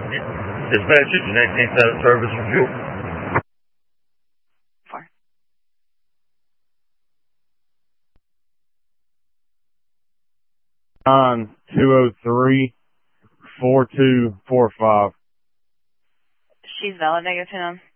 Dispatcher, Connect 10 service review. 4. On 203-4245. She's valid, negative 10.